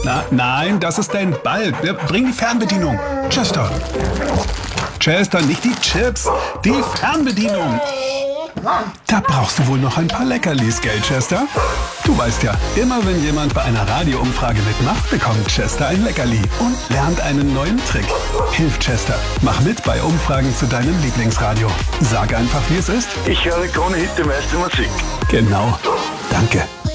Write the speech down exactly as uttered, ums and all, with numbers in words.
Na, nein, das ist dein Ball. Ja, bring die Fernbedienung. Chester. Chester, nicht die Chips. Die Fernbedienung. Da brauchst du wohl noch ein paar Leckerlis, gell, Chester? Du weißt ja, immer wenn jemand bei einer Radioumfrage mitmacht, bekommt Chester ein Leckerli und lernt einen neuen Trick. Hilf Chester. Mach mit bei Umfragen zu deinem Lieblingsradio. Sag einfach, wie es ist. Ich höre Krone Hit, die meiste Musik. Genau. Danke.